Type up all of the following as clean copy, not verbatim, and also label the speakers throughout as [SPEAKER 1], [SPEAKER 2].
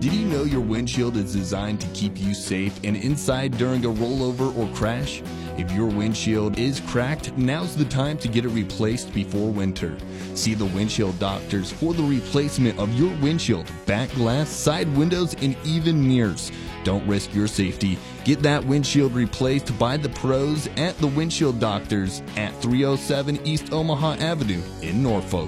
[SPEAKER 1] Did you know your windshield is designed to keep you safe and inside during a rollover or crash? If your windshield is cracked, now's the time to get it replaced before winter. See the windshield doctors for the replacement of your windshield, back glass, side windows, and even mirrors. Don't risk your safety. Get that windshield replaced by the pros at the Windshield Doctors at 307 East Omaha Avenue in Norfolk.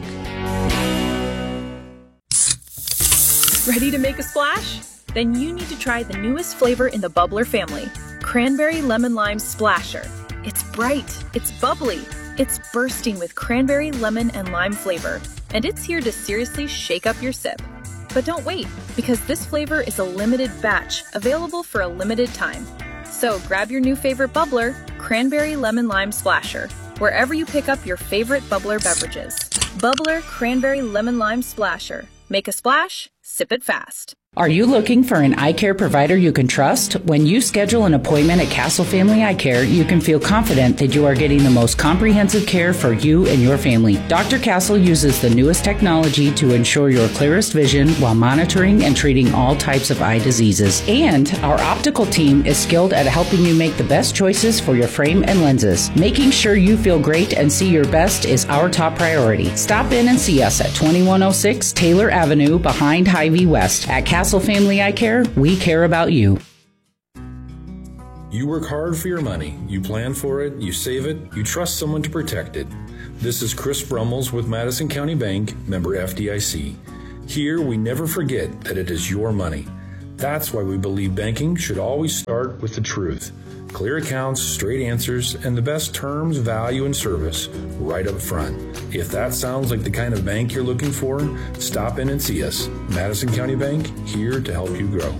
[SPEAKER 2] Ready to make a splash? Then you need to try the newest flavor in the bubbler family, Cranberry Lemon Lime Splasher. It's bright, it's bubbly, it's bursting with cranberry, lemon, and lime flavor, and it's here to seriously shake up your sip. But don't wait, because this flavor is a limited batch, available for a limited time. So grab your new favorite bubbler, Cranberry Lemon Lime Splasher, wherever you pick up your favorite bubbler beverages. Bubbler Cranberry Lemon Lime Splasher. Make a splash, sip it fast.
[SPEAKER 3] Are you looking for an eye care provider you can trust? When you schedule an appointment at Castle Family Eye Care, you can feel confident that you are getting the most comprehensive care for you and your family. Dr. Castle uses the newest technology to ensure your clearest vision while monitoring and treating all types of eye diseases. And our optical team is skilled at helping you make the best choices for your frame and lenses. Making sure you feel great and see your best is our top priority. Stop in and see us at 2106 Taylor Avenue behind Hy-Vee West. At Castle Family Eye Care, we care about you.
[SPEAKER 4] You work hard for your money. You plan for it, you save it, you trust someone to protect it. This is Chris Brummels with Madison County Bank, member FDIC. Here, we never forget that it is your money. That's why we believe banking should always start with the truth. Clear accounts, straight answers, and the best terms, value, and service right up front. If that sounds like the kind of bank you're looking for, stop in and see us. Madison County Bank, here to help you grow.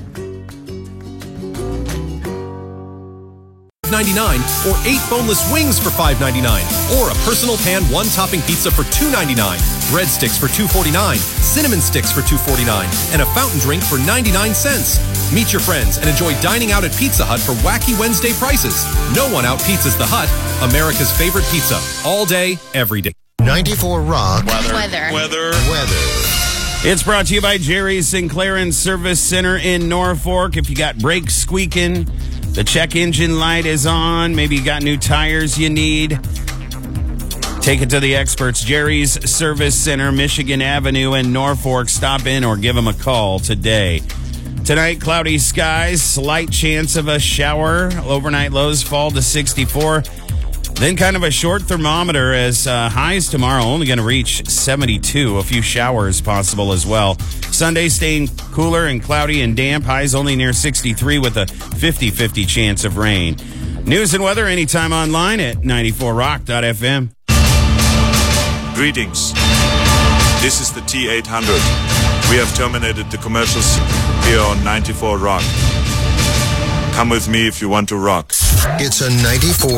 [SPEAKER 5] $5.99 or 8 boneless wings for $5.99 or a personal pan one-topping pizza for $2.99, breadsticks for $2.49, cinnamon sticks for $2.49, and a fountain drink for 99 cents. Meet your friends and enjoy dining out at Pizza Hut for wacky Wednesday prices. No one out-pizzas the Hut, America's favorite pizza, all day, every day.
[SPEAKER 6] 94 Rock.
[SPEAKER 7] Weather.
[SPEAKER 8] It's brought to you by Jerry's Sinclair and Service Center in Norfolk. If you got brakes squeaking, the check engine light is on, maybe you got new tires you need, take it to the experts. Jerry's Service Center, Michigan Avenue in Norfolk. Stop in or give them a call today. Tonight, cloudy skies, slight chance of a shower. Overnight lows fall to 64. Then kind of a short thermometer as highs tomorrow only going to reach 72. A few showers possible as well. Sunday staying cooler and cloudy and damp. Highs only near 63 with a 50-50 chance of rain. News and weather anytime online at 94rock.fm.
[SPEAKER 7] Greetings. This is the T800. We have terminated the commercials here on 94 Rock. Come with me if you want to rock.
[SPEAKER 6] It's a 94